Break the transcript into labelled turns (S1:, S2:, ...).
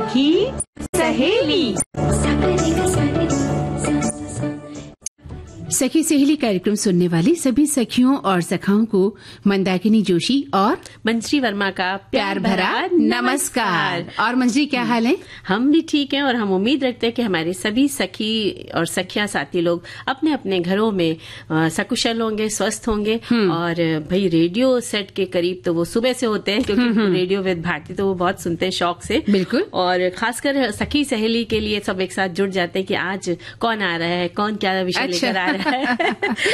S1: सखी सहेली।
S2: सखी सहेली कार्यक्रम सुनने वाली सभी सखियों और सखाओं को मंदाकिनी जोशी और
S1: मंजरी वर्मा का
S2: प्यार भरा नमस्कार। और मंजरी, क्या हाल है?
S1: हम भी ठीक हैं और हम उम्मीद रखते हैं कि हमारे सभी सखी और सखिया साथी लोग अपने अपने घरों में सकुशल होंगे, स्वस्थ होंगे। और भाई रेडियो सेट के करीब तो वो सुबह से होते हैं, क्योंकि रेडियो विद भारती तो वो बहुत सुनते हैं शौक से।
S2: बिल्कुल।
S1: और खासकर सखी सहेली के लिए सब एक साथ जुड़ जाते हैं कि आज कौन आ रहा है, कौन क्या विषय लेकर आ रहा है।